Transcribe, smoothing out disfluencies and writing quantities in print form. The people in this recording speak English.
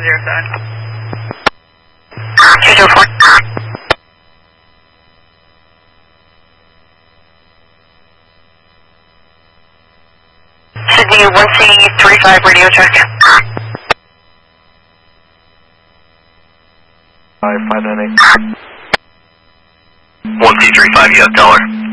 204. Sydney 1C35 radio check. 598. 1C35, US dollar.